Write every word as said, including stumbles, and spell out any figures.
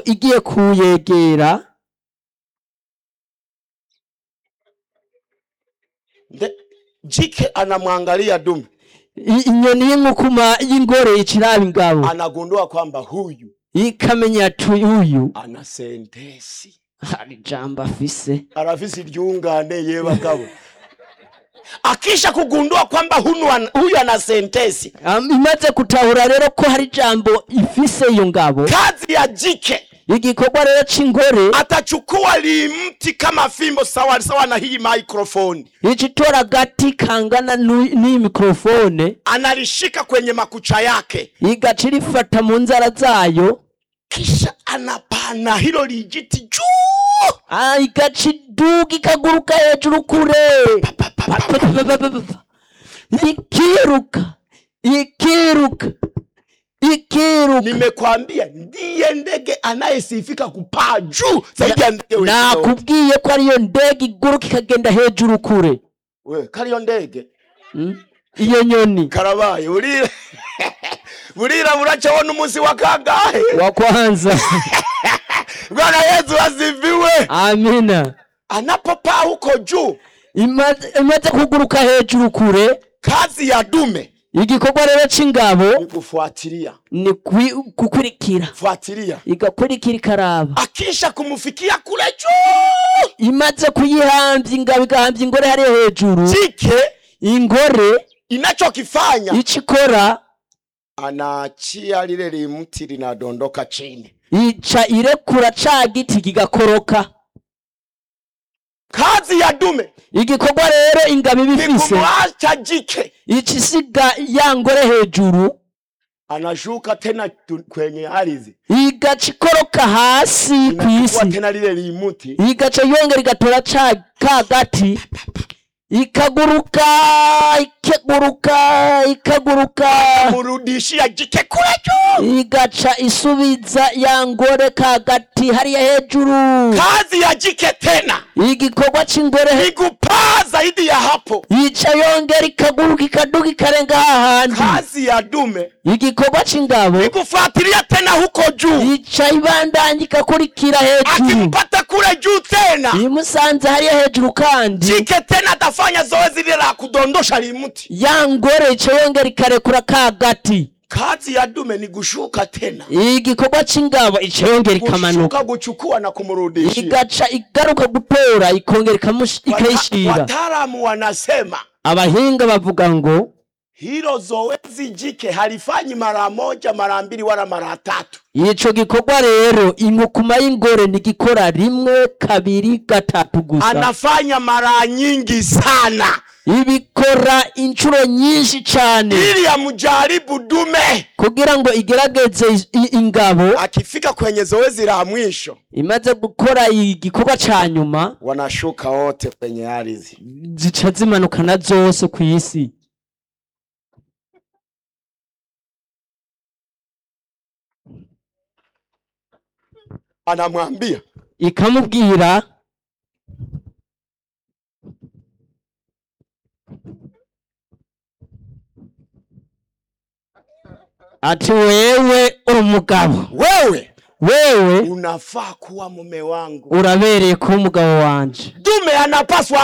igiye kuyegera Nde, jike anamwangalia dume, I- inyoni y'inkukuma y'ingore iciraba ingabo anagundua kwamba huyu ikamenya ati uyu ana sentesi, hari ijambo afise arafisi ryungane yebagabo. Akisha kugundua kwamba huyu ana, huyu ana sentesi, Um, imaze kutahura rero ko hari ijambo ifise iyo ngabo, kazi ya jike igikorwa rero c'ingore atachukua limti kama fimbo sawa sawa na hii microphone, ikitora agati kangana n'u- n'iyi mikrofone analishika kwenye makucha yake, igaca irifata mu nzara zayo, kisha anapana hilo lijiti juu, ah, igaca iduga ikaguruka hejuru kure, ikiruka ikiruka ikiruka. Nimekwambia ndiye ndege anayesifika kupaa juu zaidi ya ndege wengine. Nakubwiye ko ariyo ndege iguruka ikagenda hejuru kure. We, kariyo ndege Hmm? Iyo nyoni karabaye urira urira buracabona umunsi wa kangahe wa kwanza. Bwana Yesu asifiwe. Amina. Anapopaa huko juu, Imaze imaze kuguruka hejuru kure, kazi ya dume igikorwa rero c'ingabo ni kufuatilia, ni kwi- kukurikira, fuatilia. igakurikira ikaraba. Akisha kumufikia kule juu, Imaze kuyihambya ingabo igahambya ingore hariya hejuru, jike ingore inachokifanya icikora anaachia lile limti linadondoka chini. ica irekura ca giti kigakoroka. Kazi ya dume Igikorwa rero ingabo ni ibifise kumwacha jike icisiga ya ngore hejuru, anashuka tena tu- kwenye ardhi, igaca ikoroka hasi inachukua kw'isi, tena lile limuti, igaca yongera igatora ca ka gati, ikaguruka ikaguruka ikaguruka, murudishia jike kule juu. igaca isubiza ya ngore ka gati hariya hejuru. Kazi ya jike tena Igikorwa c'ingore ni kupaa zaidi ya hapo. ica yongera ikaguruka ikaduga ikarenga hahandi. Kazi ya dume Igikorwa c'ingabo ni kufuatilia tena huko juu, ica ibandanya ikakurikira hejuru, akimpata kule juu tena imusanze hariya hejuru kandi jike tena atafanya zoezi lile la kudondosha limuti. ya ngore ica yongera ikarekura ka gati. Kazi ya dume ni gushuka tena, Igikorwa c'ingabo ica yongera ikamanuka, gushuka guchukua na kumrudishia. igaca igaruka gutora ikongera ikamush- Wata- ikayishira. Wataalamu wanasema Abahinga bavuga ngo hilo zoezi jike halifanyi mara moja, mara mbili, wala mara tatu. ico gikorwa rero inkukuma y'ingore ntigikora rimwe kabiri gatatu gusa, Anafanya mara nyingi sana ibikora inshuro nyinshi cane ili amjaribu dume. kugira ngo igerageze is- i- ingabo. Akifika kwenye zoezi la mwisho, Imaze gukora igikorwa ca nyuma, wanashuka wote kwenye ardhi. zica zimanukana zose kw'isi. Anamwambia Ikamubwira ati wewe uri umugabo, wewe wewe unafaa kuwa mume wangu. urabereye kuba umugabo wanje. Dume anapaswa